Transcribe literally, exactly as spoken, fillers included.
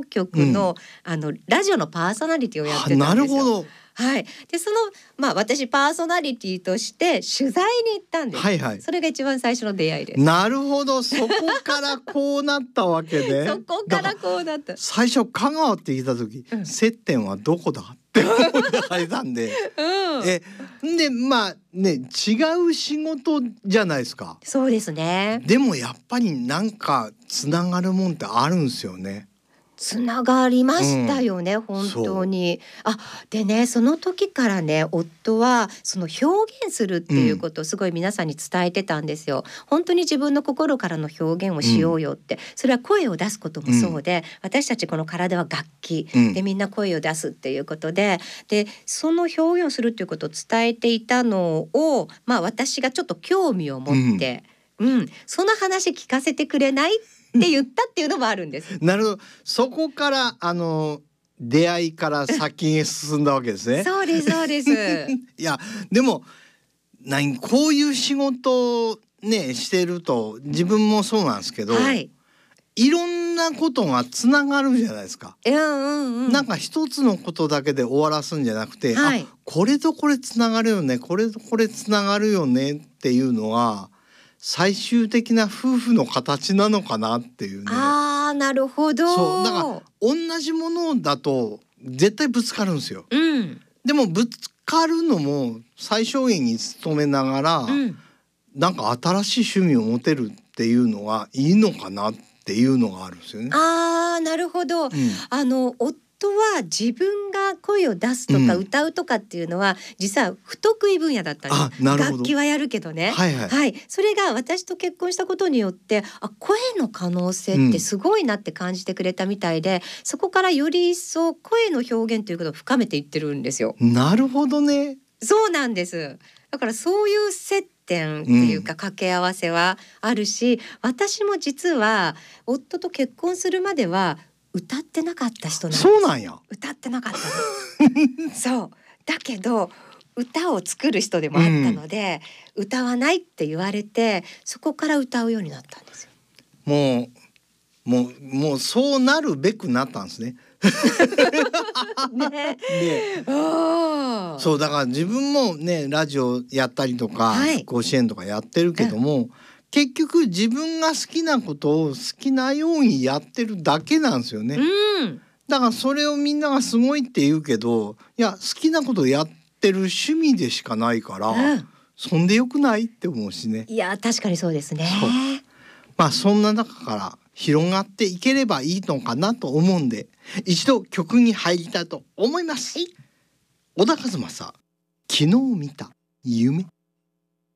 オ局の、うん、あのラジオのパーソナリティをやってたんですよ。 なるほど。 はい、でその、まあ、私パーソナリティとして取材に行ったんです、 はいはい、 それが一番最初の出会いです。 なるほど、そこからこうなったわけでそこからこうなった。 最初香川って聞いた時、うん、接点はどこだって思ってたんで、うん、えでまあね違う仕事じゃないですか。 そうですね。 でもやっぱりなんかつながるもんってあるんですよね。 つながりましたよね、うん、本当に。あでねその時からね夫はその表現するっていうことをすごい皆さんに伝えてたんですよ、うん、本当に自分の心からの表現をしようよって、うん、それは声を出すこともそうで、うん、私たちこの体は楽器、うん、でみんな声を出すっていうことで、でその表現をするっていうことを伝えていたのを、まあ、私がちょっと興味を持って、うんうん、その話聞かせてくれないって言ったっていうのもあるんですなるほど、そこからあの出会いから先へ進んだわけですねそうですそうですいやでも何こういう仕事をねしてると自分もそうなんですけど、はい、いろんなことがつながるじゃないですか、 うんうんうん、 なんか一つのことだけで終わらすんじゃなくて、はい、あこれとこれつながるよねこれとこれつながるよねっていうのは最終的な夫婦の形なのかなっていうね。 あーなるほど。 そうだから同じものだと絶対ぶつかるんですよ、うん、でもぶつかるのも最小限に努めながら、うん、なんか新しい趣味を持てるっていうのがいいのかなっていうのがあるんですよね。 あーなるほど、うん、あの夫は自分が声を出すとか歌うとかっていうのは、うん、実は不得意分野だったんです。あ、なるほど。楽器はやるけどね、はいはいはい、それが私と結婚したことによってあ声の可能性ってすごいなって感じてくれたみたいで、うん、そこからより一層声の表現ということを深めていってるんですよ。 なるほどね。 そうなんです。だからそういう接点っていうか掛け合わせはあるし、うん、私も実は夫と結婚するまでは歌ってなかった人なんです。 そうなんや。 歌ってなかったのそうだけど歌を作る人でもあったので、うん、歌わないって言われてそこから歌うようになったんですよ。 もうもうもうそうなるべくなったんですねねねそうだから自分もねラジオやったりとか、はい、復興支援とかやってるけども、うん、結局自分が好きなことを好きなようにやってるだけなんですよね、うん、だからそれをみんながすごいって言うけどいや好きなことをやってる趣味でしかないから、うん、そんでよくないって思うしね。 いや確かにそうですね。 まあそんな中から広がっていければいいのかなと思うんで一度曲に入りたいと思います、はい、小田和正昨日見た夢。